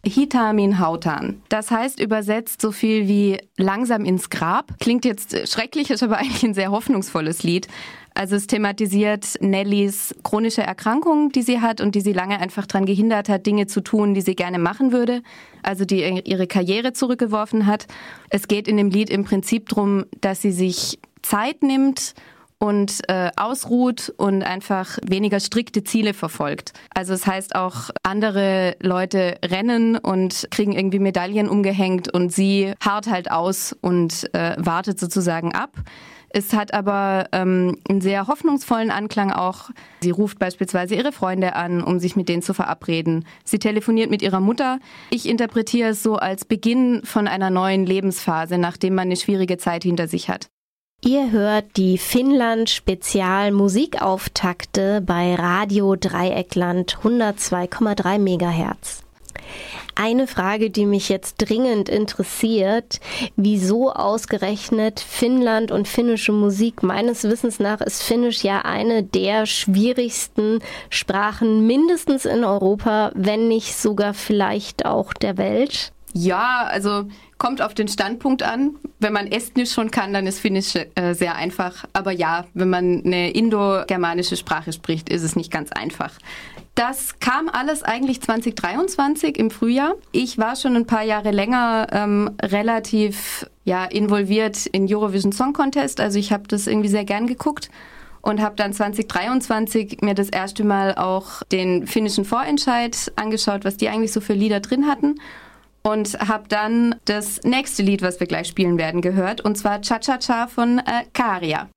Hitamin Hautan. Das heißt übersetzt so viel wie langsam ins Grab. Klingt jetzt schrecklich, ist aber eigentlich ein sehr hoffnungsvolles Lied. Also es thematisiert Nellys chronische Erkrankung, die sie hat und die sie lange einfach daran gehindert hat, Dinge zu tun, die sie gerne machen würde. Also die ihre Karriere zurückgeworfen hat. Es geht in dem Lied im Prinzip darum, dass sie sich Zeit nimmt und ausruht und einfach weniger strikte Ziele verfolgt. Also es heißt auch, andere Leute rennen und kriegen irgendwie Medaillen umgehängt und sie harrt halt aus und wartet sozusagen ab. Es hat aber einen sehr hoffnungsvollen Anklang auch. Sie ruft beispielsweise ihre Freunde an, um sich mit denen zu verabreden. Sie telefoniert mit ihrer Mutter. Ich interpretiere es so als Beginn von einer neuen Lebensphase, nachdem man eine schwierige Zeit hinter sich hat. Ihr hört die Finnland-Spezial-Musikauftakte bei Radio Dreieckland 102,3 MHz. Eine Frage, die mich jetzt dringend interessiert: Wieso ausgerechnet Finnland und finnische Musik? Meines Wissens nach ist Finnisch ja eine der schwierigsten Sprachen, mindestens in Europa, wenn nicht sogar vielleicht auch der Welt. Ja, also kommt auf den Standpunkt an. Wenn man Estnisch schon kann, dann ist Finnisch sehr einfach. Aber ja, wenn man eine indogermanische Sprache spricht, ist es nicht ganz einfach. Das kam alles eigentlich 2023 im Frühjahr. Ich war schon ein paar Jahre länger relativ involviert in Eurovision Song Contest. Also ich habe das irgendwie sehr gern geguckt und habe dann 2023 mir das erste Mal auch den finnischen Vorentscheid angeschaut, was die eigentlich so für Lieder drin hatten. Und habe dann das nächste Lied, was wir gleich spielen werden, gehört. Und zwar Cha Cha Cha von Käärijä.